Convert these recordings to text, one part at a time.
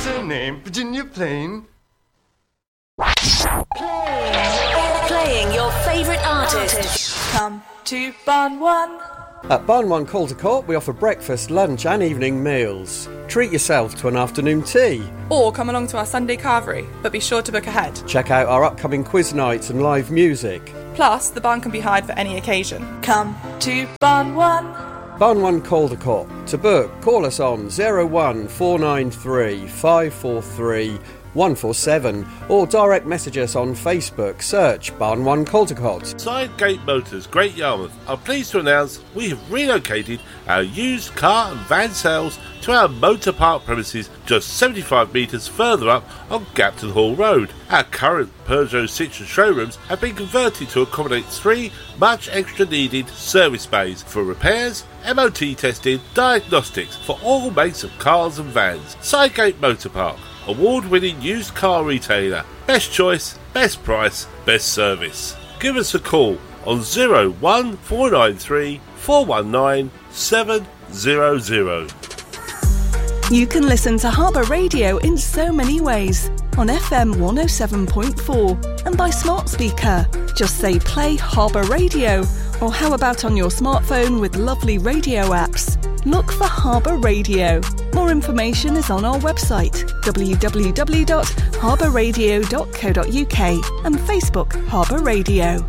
surname Virginia Plain. Playing your favourite artist. Come to Barn One. At Barn One Caldecott, we offer breakfast, lunch and evening meals. Treat yourself to an afternoon tea. Or come along to our Sunday carvery, but be sure to book ahead. Check out our upcoming quiz nights and live music. Plus, the barn can be hired for any occasion. Come to Barn One. Barn One Caldecott. To book, call us on 01493 543 147 or direct message us on Facebook. Search Barn One Caldecott. Sidegate Motors, Great Yarmouth, are pleased to announce we have relocated our used car and van sales to our motor park premises just 75 metres further up on Gapton Hall Road. Our current Peugeot Citroën showrooms have been converted to accommodate 3 much extra needed service bays for repairs, MOT testing, diagnostics for all makes of cars and vans. Sidegate Motor Park, award-winning used car retailer. Best choice, best price, best service. Give us a call on 01493 419 700. You can listen to Harbour Radio in so many ways. On FM 107.4 and by smart speaker. Just say play Harbour Radio. Or how about on your smartphone with lovely radio apps? Look for Harbour Radio. More information is on our website www.harbourradio.co.uk and Facebook Harbour Radio.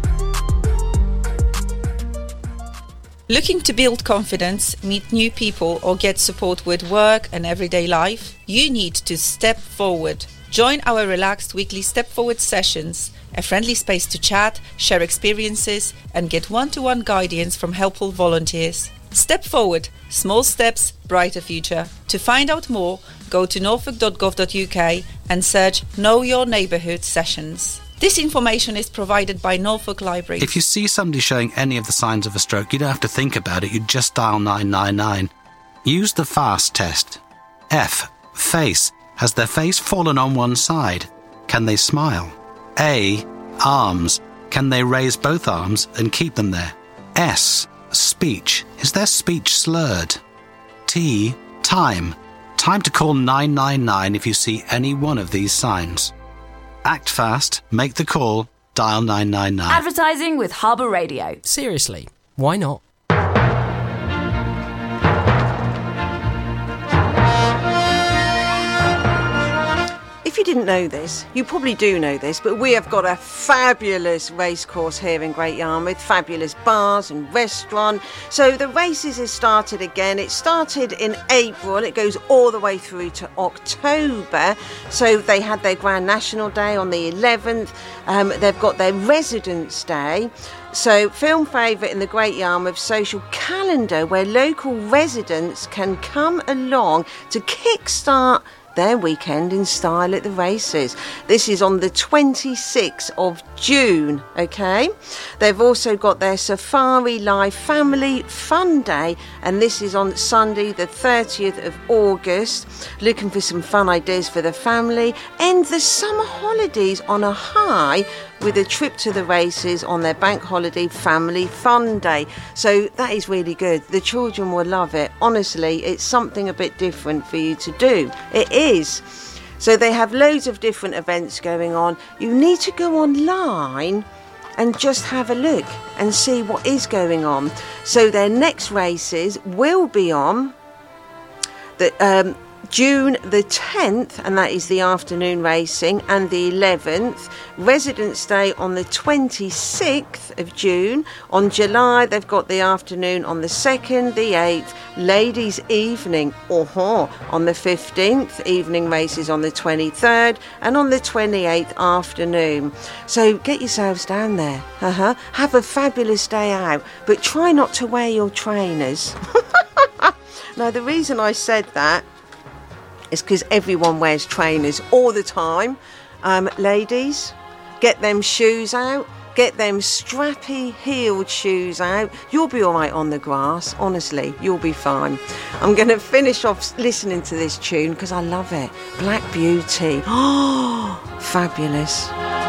Looking to build confidence, meet new people or get support with work and everyday life? You need to step forward. Join our relaxed weekly Step Forward sessions, a friendly space to chat, share experiences and get one-to-one guidance from helpful volunteers. Step Forward, small steps, brighter future. To find out more, go to norfolk.gov.uk and search Know Your Neighbourhood sessions. This information is provided by Norfolk Library. If you see somebody showing any of the signs of a stroke, you don't have to think about it, you just dial 999. Use the FAST test. F. Face. Has their face fallen on one side? Can they smile? A. Arms. Can they raise both arms and keep them there? S. Speech. Is their speech slurred? T. Time. Time to call 999 if you see any one of these signs. Act fast, make the call, dial 999. Advertising with Harbour Radio. Seriously, why not? If you didn't know this, you probably do know this, but we have got a fabulous racecourse here in Great Yarmouth, fabulous bars and restaurant. So the races have started again. It started in April and it goes all the way through to October. So they had their Grand National Day on the 11th. They've got their Residence Day. So, film favourite in the Great Yarmouth social calendar where local residents can come along to kickstart their weekend in style at the races. This is on the 26th of June, okay? They've also got their Safari Live Family Fun Day, and this is on Sunday the 30th of August. Looking for some fun ideas for the family. End the summer holidays on a high with a trip to the races on their bank holiday family fun day. So that is really good. The children will love it. Honestly, it's something a bit different for you to do. It is. So they have loads of different events going on. You need to go online and just have a look and see what is going on. So their next races will be on the June the 10th, and that is the afternoon racing, and the 11th. Residence Day on the 26th of June. On July, they've got the afternoon on the 2nd, the 8th. Ladies' Evening, on the 15th. Evening races on the 23rd, and on the 28th afternoon. So get yourselves down there. Have a fabulous day out, but try not to wear your trainers. Now, the reason I said that is because everyone wears trainers all the time. Ladies, get them shoes out. Get them strappy heeled shoes out. You'll be all right on the grass. Honestly, you'll be fine. I'm going to finish off listening to this tune because I love it. Black Beauty. Oh, fabulous.